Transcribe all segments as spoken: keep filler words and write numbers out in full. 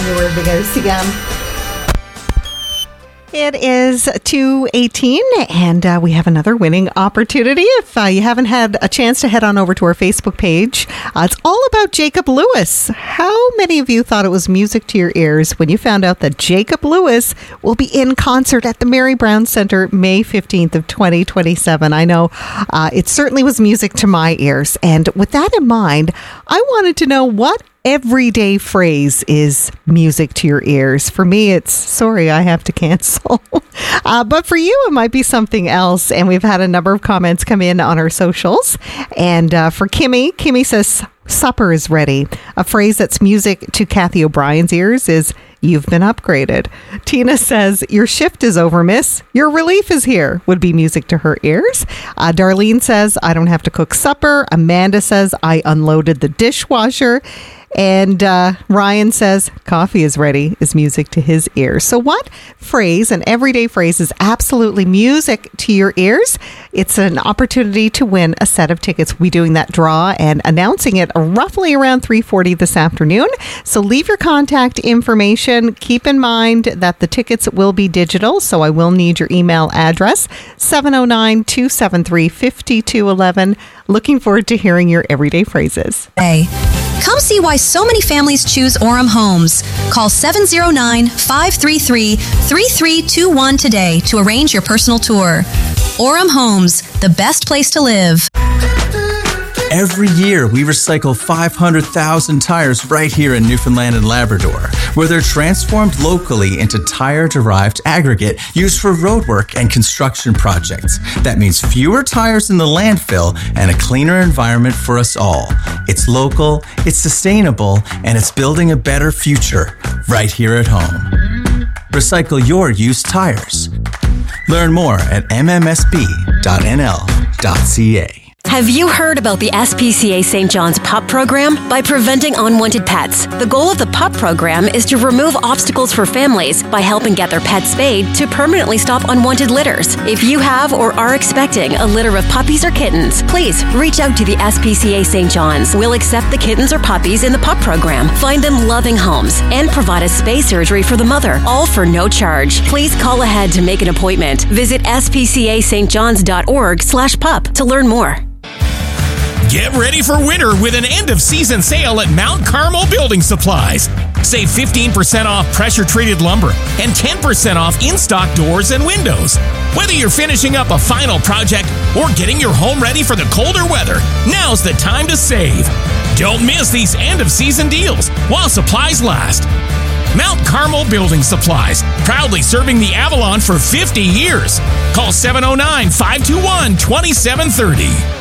January begins again. It is two eighteen, and uh, we have another winning opportunity. If uh, you haven't had a chance to head on over to our Facebook page, uh, it's all about Jacob Lewis. How many of you thought it was music to your ears when you found out that Jacob Lewis will be in concert at the Mary Brown Center May fifteenth of twenty twenty-seven? I know uh, it certainly was music to my ears. And with that in mind, I wanted to know what everyday phrase is music to your ears. For me, it's sorry, I have to cancel. uh, but for you, it might be something else. And we've had a number of comments come in on our socials. And uh, for Kimmy, Kimmy says, supper is ready. A phrase that's music to Kathy O'Brien's ears is, you've been upgraded. Tina says, your shift is over, miss. Your relief is here, would be music to her ears. Uh, Darlene says, I don't have to cook supper. Amanda says, I unloaded the dishwasher. And uh, Ryan says, coffee is ready, is music to his ears. So what phrase, an everyday phrase, is absolutely music to your ears? It's an opportunity to win a set of tickets. We're doing that draw and announcing it roughly around three forty this afternoon. So leave your contact information. Keep in mind that the tickets will be digital, so I will need your email address, seven oh nine, two seven three, five two one one. Looking forward to hearing your everyday phrases. Hey. Come see why so many families choose Orem Homes. Call seven oh nine, five three three, three three two one today to arrange your personal tour. Orem Homes, the best place to live. Every year, we recycle five hundred thousand tires right here in Newfoundland and Labrador, where they're transformed locally into tire-derived aggregate used for roadwork and construction projects. That means fewer tires in the landfill and a cleaner environment for us all. It's local, it's sustainable, and it's building a better future right here at home. Recycle your used tires. Learn more at m m s b dot n l dot c a. Have you heard about the S P C A Saint John's PUP program? By preventing unwanted pets, the goal of the PUP program is to remove obstacles for families by helping get their pets spayed to permanently stop unwanted litters. If you have or are expecting a litter of puppies or kittens, please reach out to the S P C A Saint John's. We'll accept the kittens or puppies in the PUP program, find them loving homes, and provide a spay surgery for the mother, all for no charge. Please call ahead to make an appointment. Visit s p c a st johns dot org slash pup to learn more. Get ready for winter with an end-of-season sale at Mount Carmel Building Supplies. Save fifteen percent off pressure-treated lumber and ten percent off in-stock doors and windows. Whether you're finishing up a final project or getting your home ready for the colder weather, now's the time to save. Don't miss these end-of-season deals while supplies last. Mount Carmel Building Supplies, proudly serving the Avalon for fifty years. Call seven oh nine, five two one, two seven three oh.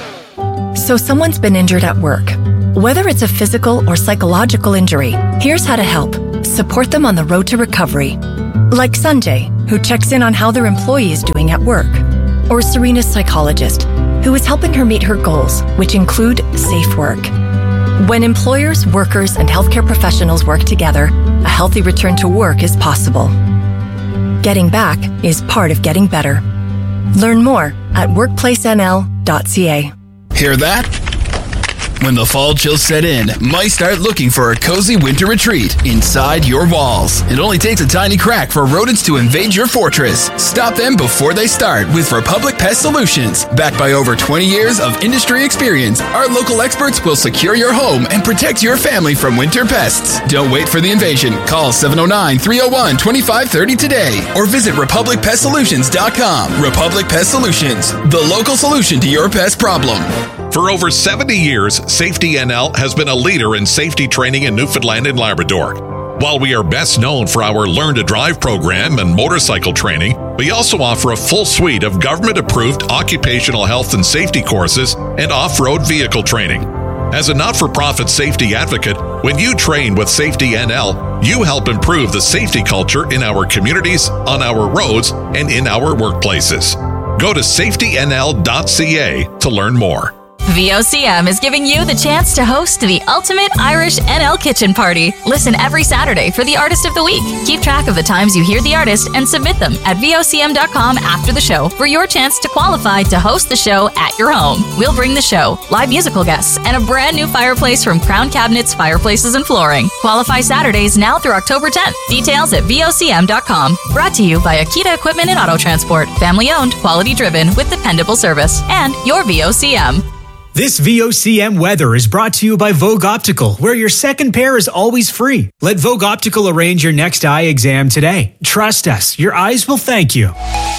So someone's been injured at work. Whether it's a physical or psychological injury, here's how to help. Support them on the road to recovery. Like Sanjay, who checks in on how their employee is doing at work. Or Serena's psychologist, who is helping her meet her goals, which include safe work. When employers, workers, and healthcare professionals work together, a healthy return to work is possible. Getting back is part of getting better. Learn more at workplace n l dot c a. Hear that? When the fall chills set in, might start looking for a cozy winter retreat inside your walls. It only takes a tiny crack for rodents to invade your fortress. Stop them before they start with Republic Pest Solutions. Backed by over twenty years of industry experience, our local experts will secure your home and protect your family from winter pests. Don't wait for the invasion. Call seven oh nine, three oh one, two five three oh today or visit republic pest solutions dot com. Republic Pest Solutions, the local solution to your pest problem. For over seventy years, Safety N L has been a leader in safety training in Newfoundland and Labrador. While we are best known for our Learn to Drive program and motorcycle training, we also offer a full suite of government-approved occupational health and safety courses and off-road vehicle training. As a not-for-profit safety advocate, when you train with Safety N L, you help improve the safety culture in our communities, on our roads, and in our workplaces. Go to safety n l dot c a to learn more. V O C M is giving you the chance to host the ultimate Irish N L kitchen party. Listen every Saturday for the Artist of the Week. Keep track of the times you hear the artist and submit them at V O C M dot com after the show for your chance to qualify to host the show at your home. We'll bring the show, live musical guests, and a brand new fireplace from Crown Cabinets, Fireplaces, and Flooring. Qualify Saturdays now through October tenth. Details at V O C M dot com. Brought to you by Akita Equipment and Auto Transport. Family owned, quality driven, with dependable service. And your V O C M. This V O C M weather is brought to you by Vogue Optical, where your second pair is always free. Let Vogue Optical arrange your next eye exam today. Trust us, your eyes will thank you.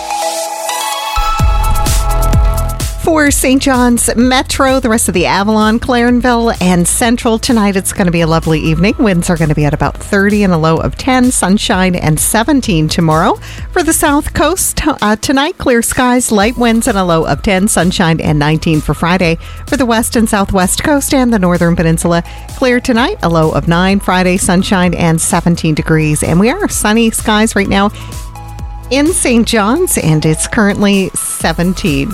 For Saint John's Metro, the rest of the Avalon, Clarenville, and Central tonight, it's going to be a lovely evening. Winds are going to be at about thirty and a low of ten, sunshine and seventeen tomorrow. For the South Coast, uh, tonight, clear skies, light winds and a low of ten, sunshine and nineteen for Friday. For the West and Southwest Coast and the Northern Peninsula, clear tonight, a low of nine, Friday, sunshine and seventeen degrees. And we are sunny skies right now in Saint John's, and it's currently seventeen.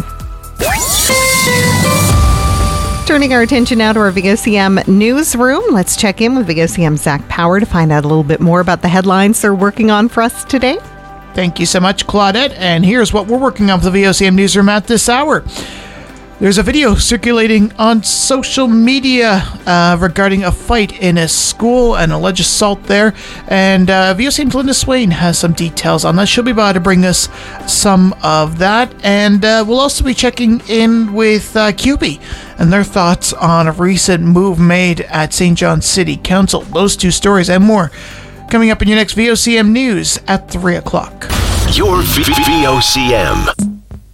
Turning our attention now to our V O C M newsroom. Let's check in with V O C M's Zach Power to find out a little bit more about the headlines they're working on for us today. Thank you so much, Claudette. And here's what we're working on for the V O C M newsroom at this hour. There's a video circulating on social media uh, regarding a fight in a school and alleged assault there. And uh, V O C M's Linda Swain has some details on that. She'll be by to bring us some of that. And uh, we'll also be checking in with uh, C U B E and their thoughts on a recent move made at Saint John's City Council. Those two stories and more coming up in your next V O C M News at three o'clock. Your V O C M.